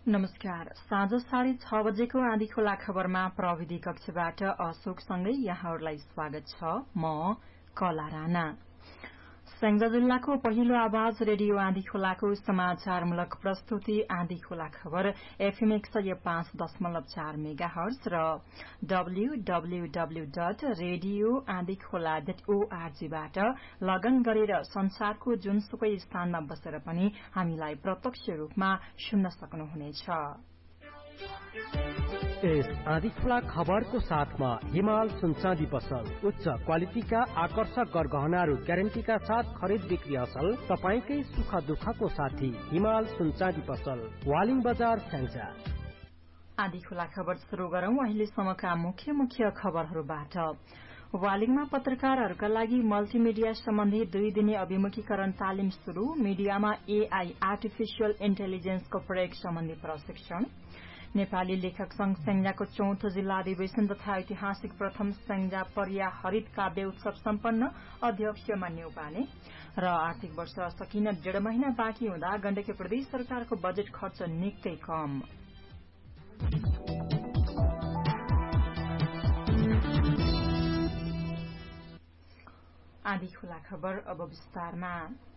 नमस्कार। साँझ 6:30 बजेको आँधी खोला खबरमा प्रविधि कक्षबाट अशोकसँगै यहाँहरूलाई स्वागत छ। म कला राणा। स्याङ्जा जिल्लाको पहिलो आवाज रेडियो आँधी खोलाको समाचारमूलक प्रस्तुति आँधी खोला खबर FM 105.4 मेगाहर्ज र www.radioaandhikhola.org बाट लगन गरेर संसारको जुनसुकै स्थानमा बसेर पनि हामीलाई प्रत्यक्ष रूपमा सुन्न सक्नुहुनेछ। यस आँधी खोला खबरको साथमा हिमाल सुनचाँदी पसल उच्च क्वालिटीका आकर्षक गरगहनाहरू ग्यारेन्टीका साथ खरिद बिक्री असल तपाईकै सुख दुःखको साथी हिमाल सुनचाँदी पसल वालिङ बजार स्याङ्जा। आँधी खोला खबर सुरु गरौं अहिलेसम्मका मुख्य खबरहरूबाट। वालिङमा पत्रकारहरूका लागि मल्टिमिडिया सम्बन्धी 2 दिने अभिमुखीकरण तालिम शुरू। मीडियामा AI आर्टिफिशियल इन्टेलिजेन्सको प्रयोग सम्बन्धी प्रशिक्षण। नेपाली लेखक संघ स्याङ्जाको 4थो जिल्ला अधिवेशन तथा ऐतिहासिक प्रथम स्याङ्जा पर्या हरित काव्य उत्सव सम्पन्न। अध्यक्ष मान्य उपाले र आर्थिक वर्ष सकिन 1.5 महिना बाँकी हुँदा गण्डकी प्रदेश सरकारको बजेट खर्च निकै कम। आँधी खोला खबर अब विस्तारमा।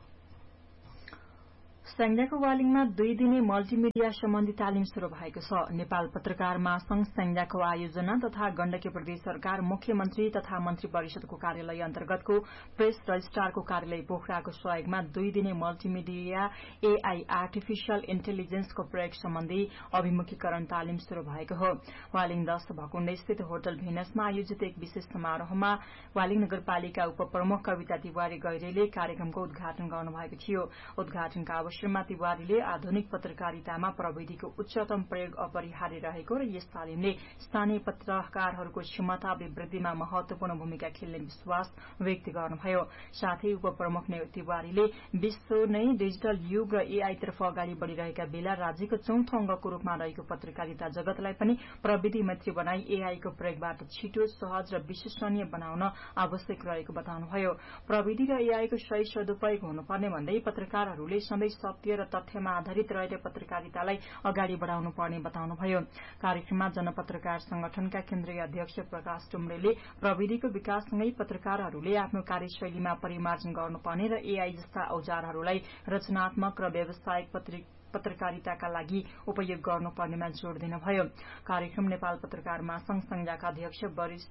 स्याङ्जाको वालिङमा 2 दिने मल्टिमिडिया सम्बन्धी तालिम शुरू भएको छ। नेपाल पत्रकार महासंघ स्याङ्जाको आयोजना तथा गण्डकी प्रदेश सरकार मुख्यमन्त्री तथा मन्त्री परिषदको कार्यालय अन्तर्गतको प्रेस रजिस्ट्रारको कार्यालय पोखराको सहयोगमा 2 दिने मल्टिमिडिया AI आर्टिफिशियल इन्टेलिजेन्सको प्रयोग सम्बन्धी अभिमुखीकरण तालिम शुरू भएको हो। वालिङ 10 भकुण्ड स्थित होटल भेनसमा आयोजित एक विशेष समारोहमा वालिङ नगरपालिका उपप्रमुख कविता तिवारी गैरेले कार्यक्रमको उद्घाटन गर्नुभएको थियो। उद्घाटनका अवसरमा तिवारीले आधुनिक पत्रकारितामा प्रविधिको उच्चतम प्रयोग अपरिहार्य रहेको र यस तालिमले स्थानीय पत्रकारहरूको क्षमता अभिवृद्धिमा महत्वपूर्ण भूमिका खेल्ने विश्वास व्यक्त गर्नुभयो। साथै उपप्रमुख तिवारीले विश्व नै डिजिटल युग र AI तर्फ अगाडि बढ़िरहेका बेला राज्यको 4थो अंगको रूपमा रहेको पत्रकारिता जगतलाई पनि प्रविधि मैत्री बनाई AI को प्रयोगबाट छिटो, सहज र विश्वसनीय बनाउन आवश्यक रहेको बताउनुभयो। प्रविधि र AI को सही सदुपयोग हुनुपर्ने भन्दै पत्रकारहरूले सधैँ सत्य र तथ्यमा आधारित रहेर पत्रकारितालाई अगाडि बढ़ाउनु पर्ने बताउनुभयो। कार्यक्रममा जनपत्रकार संगठनका केन्द्रीय अध्यक्ष प्रकाश टुम्रेले प्रविधिको विकाससँगै पत्रकारहरूले आफ्नो कार्यशैलीमा परिमार्जन गर्नुपर्ने र AI जस्ता औजारहरूलाई रचनात्मक र व्यावसायिक पत्रकारिताका लागि उपयोग गर्नुपर्नेमा जोड़ दिनुभयो। कार्यक्रम नेपाल पत्रकार महासंघ स्याङ्जाका अध्यक्ष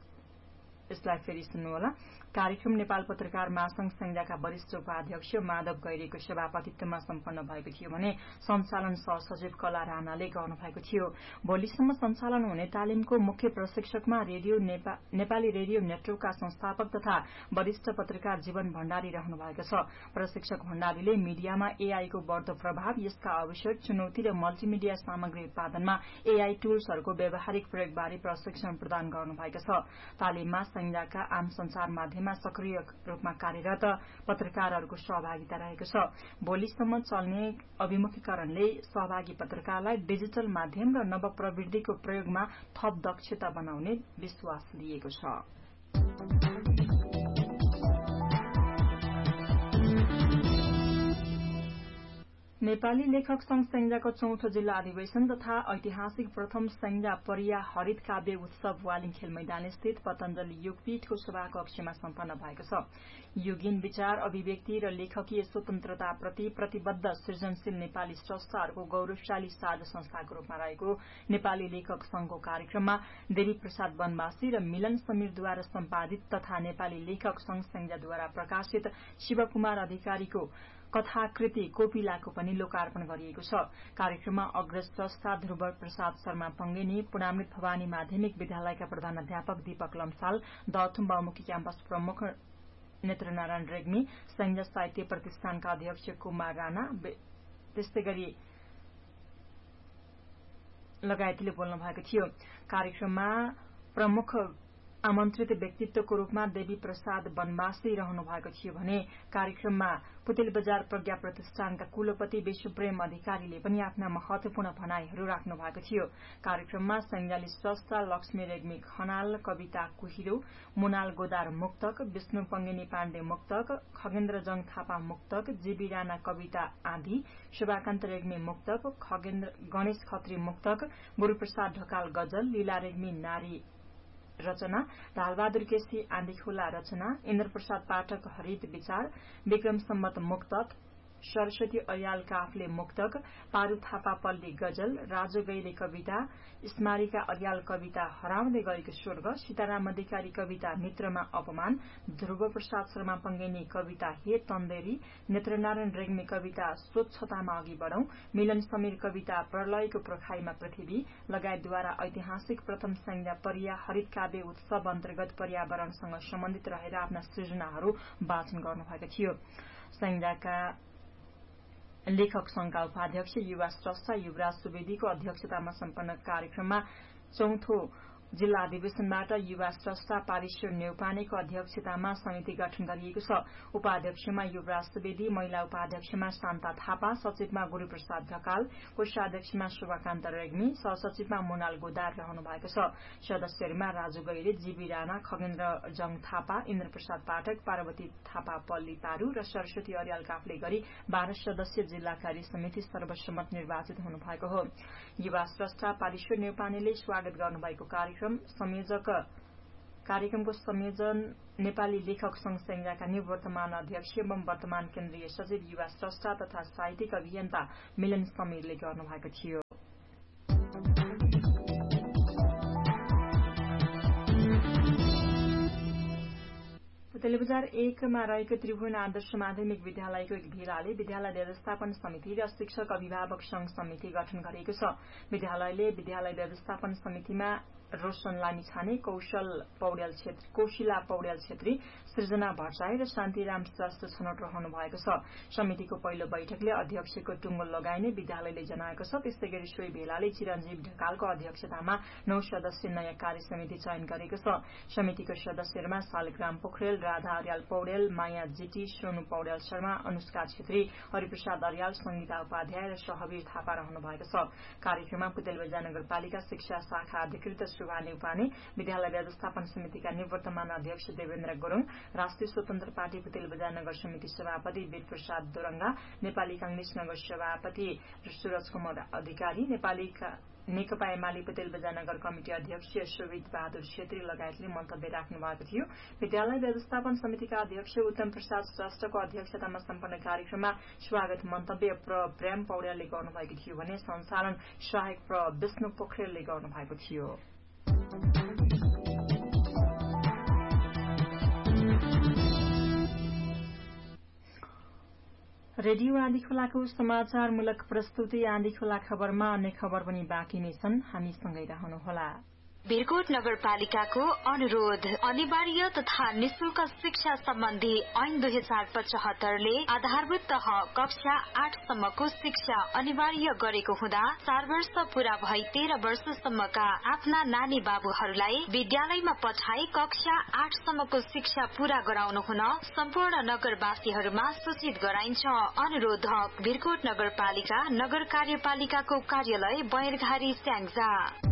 कार्यक्रम नेपाल पत्रकार महासंघ स्याङ्जाका वरिष्ठ उपाध्यक्ष माधव गैरेको सभापतित्वमा सम्पन्न भएको थियो भने सञ्चालन सहसचिव कला राणाले गर्नुभएको थियो। भोलिसम्म सञ्चालन हुने तालिमको मुख्य प्रशिक्षकमा नेपाली रेडियो नेटवर्कका संस्थापक तथा वरिष्ठ पत्रकार जीवन भण्डारी रहनु भएको छ। प्रशिक्षक भण्डारीले मीडियामा AI को बढ़दो प्रभाव, यसका आवश्यक चुनौती र मल्टिमिडिया सामग्री उत्पादनमा AI टूल्सहरूको व्यावहारिक प्रयोगबारे प्रशिक्षण प्रदान गर्नुभएको छ। तालिममा स्याङ्जाका आम संचार माध्यममा सक्रिय रूपमा कार्यरत पत्रकारहरूको सहभागिता रहेको छ। भोलिसम्म चल्ने अभिमुखीकरणले सहभागी पत्रकारलाई डिजिटल माध्यम र नव प्रविधिको प्रयोगमा थप दक्षता बनाउने विश्वास लिएको छ। नेपाली लेखक संघ स्याङ्जाको 4थो जिल्ला अधिवेशन तथा ऐतिहासिक प्रथम स्याङ्जा पर्या हरित काव्य उत्सव वालिङ खेल मैदान स्थित पतञ्जलि योगपीठको सभाकक्षमा सम्पन्न भएको छ। युगीन विचार, अभिव्यक्ति र लेखकीय स्वतन्त्रताप्रति प्रतिबद्ध सृजनशील नेपाली स्रष्टाहरूको गौरवशाली साझा संस्थाको रूपमा रहेको नेपाली लेखक संघको कार्यक्रममा देवी प्रसाद वनवासी र मिलन समीरद्वारा सम्पादित तथा नेपाली लेखक संघ स्याङ्जाद्वारा प्रकाशित शिवकुमार अधिकारीको कथाकृति कोपिलाको पनि लोकार्पण गरिएको छ। कार्यक्रममा अग्रज स्रष्टा ध्रुव प्रसाद शर्मा पंगेनी, पुनामृत भवानी माध्यमिक विद्यालयका प्रधानाध्यापक दीपक लम्साल, दथुम बहुमुखी क्याम्पस प्रमुख नेत्रनारायण रेग्मी, स्याङ्जा साहित्य प्रतिष्ठानका अध्यक्ष कुमार राणा, त्यस्तै गरी लगायतले बोल्नु भएको थियो। कार्यक्रममा प्रमुख आमन्त्रित व्यक्तित्वको रूपमा देवी प्रसाद बनवासी रहनु भएको थियो भने कार्यक्रममा पुतेल बजार प्रज्ञा प्रतिष्ठानका कुलपति विश्वप्रेम अधिकारीले पनि आफ्ना महत्वपूर्ण भनाईहरू राख्नु भएको थियो। कार्यक्रममा संज्ञाली स्रष्टा लक्ष्मी रेग्मी खनाल, कविता कुहिरो, मुनाल गोदार मुक्तक, विष्णु पंगेनी पाण्डे मुक्तक, खगेन्द्र जङ थापा मुक्तक, जीबी राणा कविता आदि, शोभाकान्त रेग्मी मुक्तक, गणेश खत्री मुक्तक, गुरूप्रसाद ढकाल गजल, लीला रेग्मी नारी रचना, ढालबहादुर केसी आँधीखोला रचना, इन्द्रप्रसाद पाठक हरित विचार, विक्रम सम्मत मुक्तक, सरस्वती अयाल काफले मुक्तक, पारू थापा पल्ली गजल, राजु गैले कविता, स्मारिका अरियाल कविता हराउँदै गएको स्वर्ग, सीताराम अधिकारी कविता मित्रमा अपमान, ध्रुव प्रसाद शर्मा पंगेनी कविता हे तन्देरी, नेत्रनारायण रेग्मी कविता स्वच्छतामा अघि बढ़ौं, मिलन समीर कविता प्रलयको प्रखाईमा पृथ्वी लगायतद्वारा ऐतिहासिक प्रथम संज्ञा परिया हरित काव्य उत्सव अन्तर्गत पर्यावरणसँग सम्बन्धित रहेर आफ्ना सृजनाहरू वाचन गर्नुभएको थियो। संज्ञाका लेखक संघका उपाध्यक्ष युवा स्रष्टा युवराज सुवेदीको अध्यक्षतामा सम्पन्न कार्यक्रममा चौथो जिल्ला अधिवेशनबाट युवा स्रष्टा पारेश्वर नेउपानेको अध्यक्षतामा समिति गठन गरिएको छ। उपाध्यक्षमा युवराज सुवेदी, महिला उपाध्यक्षमा शान्ता थापा, सचिवमा गुरूप्रसाद ढकाल, कोषाध्यक्षमा शोभाकान्त रेग्मी, सहसचिवमा मुनाल गोदार रहनु भएको छ। सदस्यहरूमा राजु गैरे, जीबी राणा, खगेन्द्र जङ थापा, इन्द्रप्रसाद पाठक, पार्वती थापा पल्ली पारू र सरस्वती अरियाल काफले गरी 12 सदस्यीय जिल्ला कार्य समिति सर्वसम्मत निर्वाचित हुनुभएको हो। युवा स्रष्टा पारेश्वर नेउपानेले स्वागत गर्नुभएको कार्यक्रमको संयोजन नेपाली लेखक संघ संज्ञाका निवर्तमान अध्यक्ष एवं वर्तमान केन्द्रीय सचिव युवा स्रष्टा तथा साहित्यिक अभियन्ता मिलन समीरले गर्नुभएको थियो। पुतलीबजार 1 मा रहेको त्रिभुवन आदर्श माध्यमिक विद्यालयको एक भिलाले विद्यालय व्यवस्थापन समिति र शिक्षक अभिभावक संघ समिति गठन गरेको छ। विद्यालयले विद्यालय व्यवस्थापन समितिमा रोशन लामिछाने, कौशिला पौड्याल छेत्री, सृजना भट्टराई र शान्तिराम श्रेष्ठ छनौट रहनु भएको छ। समितिको पहिलो बैठकले अध्यक्षको टुङ्गो लगाइने विद्यालयले जनाएको छ। त्यस्तै गरी सोही भेलाले चिरञ्जीव ढकालको अध्यक्षतामा 9 सदस्यीय नयाँ कार्य समिति चयन गरेको छ। समितिको सदस्यहरूमा शालिग्राम पोखरेल, राधा अर्याल पौडेल, माया जिटी, सोनु पौड्याल शर्मा, अनुष्का छेत्री, हरिप्रसाद अर्याल, संगीता उपाध्याय र सहवीर थापा रहनु भएको छ। कार्यक्रममा पुतेलबजार नगरपालिका शिक्षा शाखा अधिकृत सुभा नेउपाने, विद्यालय व्यवस्थापन समितिका निवर्तमान अध्यक्ष देवेन्द्र गुरूङ, राष्ट्रिय स्वतन्त्र पार्टी पुतेलबजार नगर समिति सभापति वीर प्रसाद दोरंगा, नेपाली कांग्रेस नगर सभापति सूरज कुमार अधिकारी, नेकपा एमाले पुतेलबजार नगर कमिटी अध्यक्ष शोभित बहादुर छेत्री लगायतले मन्तव्य राख्नु भएको थियो। विद्यालय व्यवस्थापन समितिका अध्यक्ष उत्तम प्रसाद श्रेष्ठको अध्यक्षतामा सम्पन्न कार्यक्रममा स्वागत मन्तव्य प्र प्रेम पौड्यालले गर्नुभएको थियो भने सञ्चालन सहायक प्र विष्णु पोखरेलले गर्नुभएको थियो। रेडियो आँधीखोलाको समाचारमूलक प्रस्तुति आँधीखोला खबरमा अन्य खबर पनि बाँकी नै छन्, हामी सँगै रहनुहोला। भिरकोट नगरपालिकाको अनुरोध, अनिवार्य तथा निशुल्क शिक्षा सम्बन्धी ऐन 2075ले आधारभूत तह कक्षा 8 सम्मको शिक्षा अनिवार्य गरेको हुँदा 4 वर्ष पूरा भई 13 वर्षसम्मका आफ्ना नानी बाबुहरूलाई विद्यालयमा पठाई कक्षा 8 सम्मको शिक्षा पूरा गराउनु हुन सम्पूर्ण नगरवासीहरूमा सूचित गराइन्छ। अनुरोधक भिरकोट नगरपालिका नगर कार्यपालिकाको कार्यालय बैरघारी स्याङ्जा।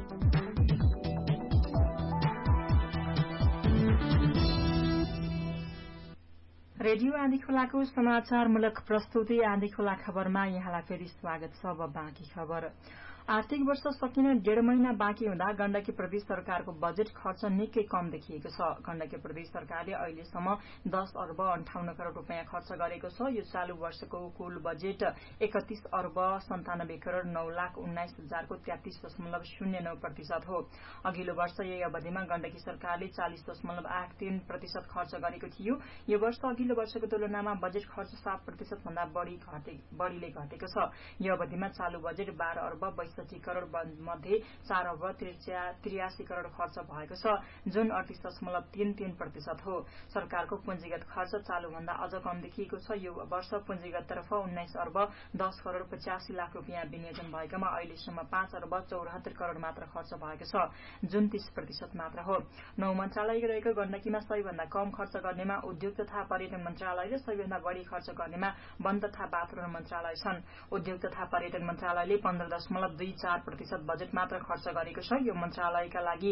रेडियो आँधीखोलाको समाचारमूलक प्रस्तुति आँधीखोला खबरमा यहाँलाई फेरि स्वागत छ। अब बाँकी खबर। आर्थिक वर्ष सकिन 1.5 महिना बाँकी हुँदा गण्डकी प्रदेश सरकारको बजेट खर्च निकै कम देखिएको छ। गण्डकी प्रदेश सरकारले अहिलेसम्म 10 अर्ब 58 करोड़ रूपियाँ खर्च गरेको छ। यो चालू वर्षको कुल बजेट 31 अर्ब 97 करोड़ 9,19,000 को 33.09% हो। अघिल्लो वर्ष यही अवधिमा गण्डकी सरकारले 40.83% खर्च गरेको थियो। यो वर्ष अघिल्लो अघिल्लो वर्षको तुलनामा बजेट खर्च 7% भन्दा बढ़ीले घटेको छ। यो अवधिमा चालू बजेट 12 अर्ब 62 करोड़ मध्ये 4 अर्ब 83 करोड़ खर्च भएको छ, जुन 38.33% हो। सरकारको पुँजीगत खर्च चालूभन्दा अझ कम देखिएको छ। यो वर्ष पुँजीगत तर्फ 19 अर्ब 10 करोड़ 85 लाख रुपियाँ विनियोजन भएकामा अहिलेसम्म 5 अर्ब 74 करोड़ मात्र खर्च भएको छ, जुन 30% मात्र हो। 9 मन्त्रालय रहेको गण्डकीमा सबैभन्दा कम खर्च गर्नेमा उद्योग तथा पर्यटन मन्त्रालय र सबैभन्दा बढ़ी खर्च गर्नेमा वन तथा वातावरण मन्त्रालय छन्। उद्योग तथा पर्यटन मन्त्रालयले 15.24% बजेट मात्र खर्च गरेको छ। यो मन्त्रालयका लागि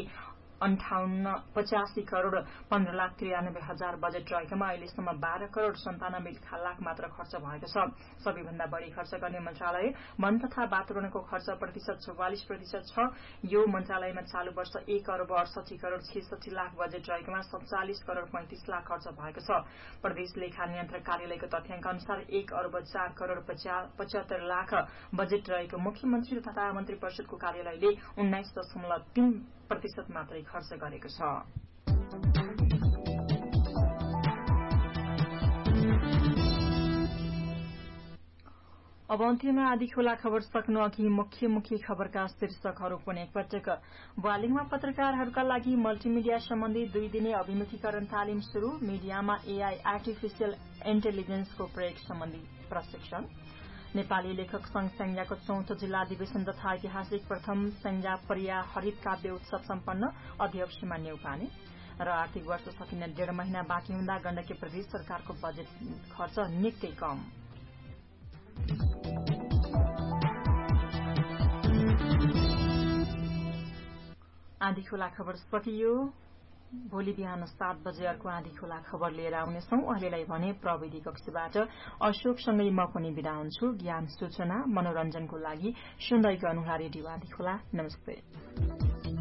85 करोड़ 15,93,000 बजेट रहेकोमा अहिलेसम्म 12 करोड़ 97 लाख मात्र खर्च भएको छ। सबैभन्दा बढ़ी खर्च गर्ने मन्त्रालय वन तथा वातावरणको खर्च प्रतिशत 44% छ। यो मन्त्रालयमा चालू वर्ष 1 अर्ब 68 करोड़ 66 लाख बजेट रहेकोमा 47 करोड़ 35 लाख खर्च भएको छ। प्रदेश लेखा नियन्त्रक कार्यालयको तथ्याङ्क अनुसार 1 अर्ब 4 करोड़ 75 लाख बजेट रहेको मुख्यमन्त्री तथा मन्त्री परिषदको कार्यालयले 19.3% मात्रै खर्च गरेको छ। अब अन्त्यमा आँधीखोला खबर सक्नु अघि मुख्य खबरका शीर्षकहरू पुनः एकपटक। वालिङमा पत्रकारहरूका लागि मल्टिमिडिया सम्बन्धी 2 दिने अभिमुखीकरण तालिम शुरू। मीडियामा एआई आर्टिफिशियल इन्टेलिजेन्सको प्रयोग सम्बन्धी प्रशिक्षण। नेपाली लेखक संघ संज्ञाको 4औं जिल्ला अधिवेशन तथा ऐतिहासिक प्रथम संज्ञा पर्या हरित काव्य उत्सव सम्पन्न। अध्यक्षमा न्यौपाने र आर्थिक वर्ष सकिन 1.5 महिना बाँकी हुँदा गण्डकी प्रदेश सरकारको बजेट खर्च निकै कम। आँधीखोला खबर सकियो। भोलि बिहान 7 बजे अर्को आँधीखोला खबर लिएर आउनेछौं। अहिलेलाई भने प्रविधि कक्षबाट अशोकसँगै म पनि बिदा हुन्छु। ज्ञान सूचना मनोरञ्जनको लागि सुन्दै गर्नुहोला रेडियो आँधीखोला। नमस्ते।